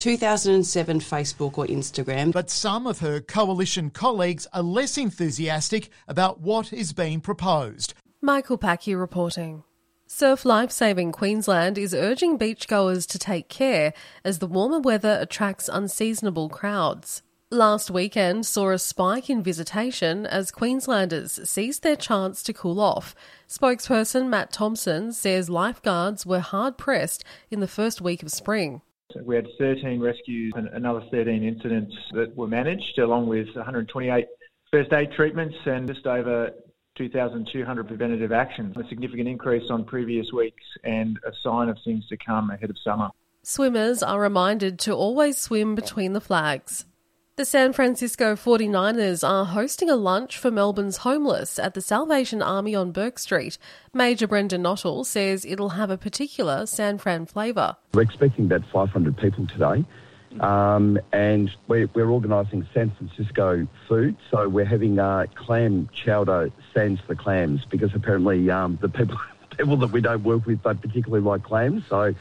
2007 Facebook or Instagram. But some of her coalition colleagues are less enthusiastic about what is being proposed. Michael Packy reporting. Surf Lifesaving Queensland is urging beachgoers to take care as the warmer weather attracts unseasonable crowds. Last weekend saw a spike in visitation as Queenslanders seized their chance to cool off. Spokesperson Matt Thompson says lifeguards were hard-pressed in the first week of spring. We had 13 rescues and another 13 incidents that were managed, along with 128 first aid treatments and just over 2,200 preventative actions. A significant increase on previous weeks and a sign of things to come ahead of summer. Swimmers are reminded to always swim between the flags. The San Francisco 49ers are hosting a lunch for Melbourne's homeless at the Salvation Army on Bourke Street. Major Brendan Nottle says it'll have a particular San Fran flavour. We're expecting about 500 people today, and we're organising San Francisco food, so we're having clam chowder sans the clams, because apparently the people that we don't work with don't particularly like clams, so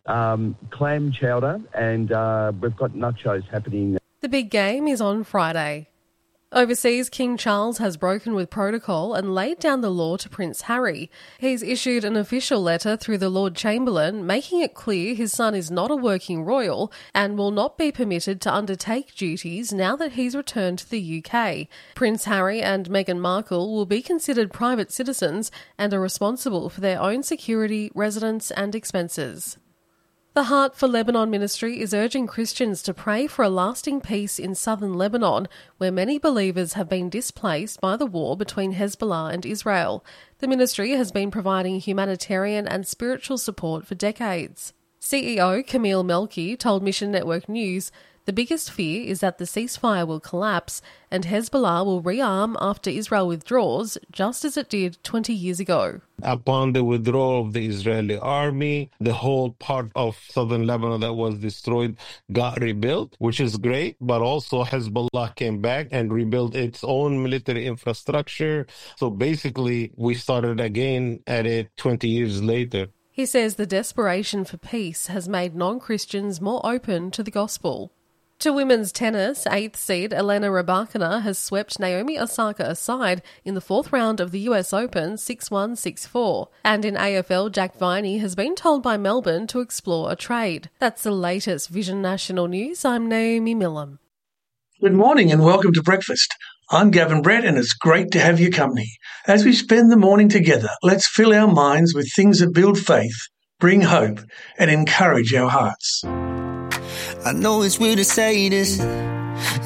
clam chowder, and we've got nachos happening. The big game is on Friday. Overseas, King Charles has broken with protocol and laid down the law to Prince Harry. He's issued an official letter through the Lord Chamberlain making it clear his son is not a working royal and will not be permitted to undertake duties now that he's returned to the UK. Prince Harry and Meghan Markle will be considered private citizens and are responsible for their own security, residence and expenses. The Heart for Lebanon ministry is urging Christians to pray for a lasting peace in southern Lebanon, where many believers have been displaced by the war between Hezbollah and Israel. The ministry has been providing humanitarian and spiritual support for decades. CEO Camille Melki told Mission Network News, "The biggest fear is that the ceasefire will collapse and Hezbollah will rearm after Israel withdraws, just as it did 20 years ago." Upon the withdrawal of the Israeli army, the whole part of southern Lebanon that was destroyed got rebuilt, which is great, but also Hezbollah came back and rebuilt its own military infrastructure. So basically, we started again at it 20 years later. He says the desperation for peace has made non-Christians more open to the gospel. To women's tennis, 8th seed Elena Rybakina has swept Naomi Osaka aside in the 4th round of the US Open 6-1, 6-4. And in AFL, Jack Viney has been told by Melbourne to explore a trade. That's the latest Vision National News. I'm Naomi Millam. Good morning and welcome to breakfast. I'm Gavin Brett and it's great to have your company. As we spend the morning together, let's fill our minds with things that build faith, bring hope and encourage our hearts. I know it's weird to say this,